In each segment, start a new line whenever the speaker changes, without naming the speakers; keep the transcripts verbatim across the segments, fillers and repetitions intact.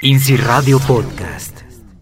INSI Radio Podcast.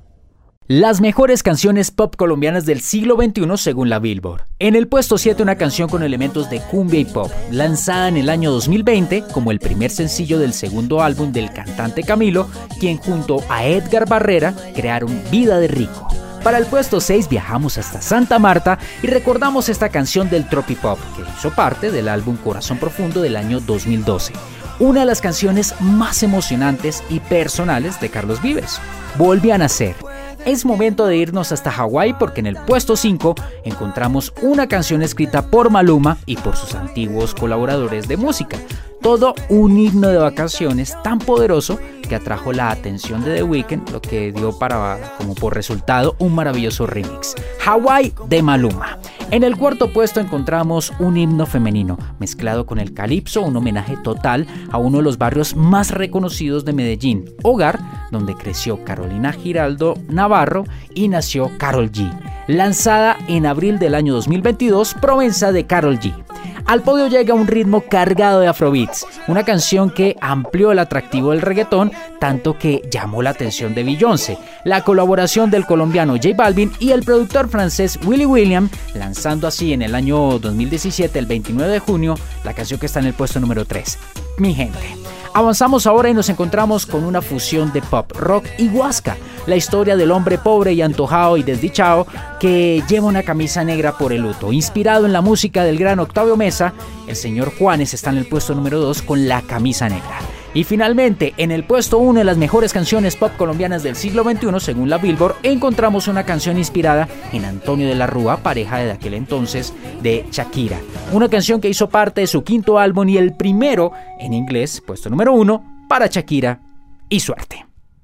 Las mejores canciones pop colombianas del siglo veintiuno según la Billboard. En el puesto siete, una canción con elementos de cumbia y pop, lanzada en el año dos mil veinte como el primer sencillo del segundo álbum del cantante Camilo, quien junto a Edgar Barrera crearon Vida de Rico. Para el puesto seis viajamos hasta Santa Marta y recordamos esta canción del Tropipop, que hizo parte del álbum Corazón Profundo del año dos mil doce. Una de las canciones más emocionantes y personales de Carlos Vives. Volví a nacer. Es momento de irnos hasta Hawái porque en el puesto cinco encontramos una canción escrita por Maluma y por sus antiguos colaboradores de música. Todo un himno de vacaciones tan poderoso que atrajo la atención de The Weeknd, lo que dio para, como por resultado, un maravilloso remix. Hawái de Maluma. En el cuarto puesto encontramos un himno femenino, mezclado con el calipso, un homenaje total a uno de los barrios más reconocidos de Medellín, hogar donde creció Carolina Giraldo Navarro y nació Karol G. Lanzada en abril del año dos mil veintidós, Provenza de Karol G. Al podio llega un ritmo cargado de afrobeats, una canción que amplió el atractivo del reggaetón, tanto que llamó la atención de Beyoncé, la colaboración del colombiano J Balvin y el productor francés Willy William, lanzando así en el año dos mil diecisiete, el veintinueve de junio, la canción que está en el puesto número tres, Mi Gente. Avanzamos ahora y nos encontramos con una fusión de pop, rock y huasca, la historia del hombre pobre y antojado y desdichado que lleva una camisa negra por el luto. Inspirado en la música del gran Octavio Mesa, el señor Juanes está en el puesto número dos con La Camisa Negra. Y finalmente, en el puesto uno de las mejores canciones pop colombianas del siglo veintiuno, según la Billboard, encontramos una canción inspirada en Antonio de la Rúa, pareja de aquel entonces de Shakira. Una canción que hizo parte de su quinto álbum y el primero en inglés, puesto número uno, para Shakira y Suerte.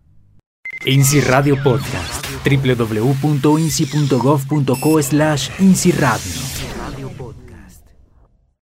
INSI Radio Podcast. doble u doble u doble u punto insi punto gov punto co slash INSI Radio.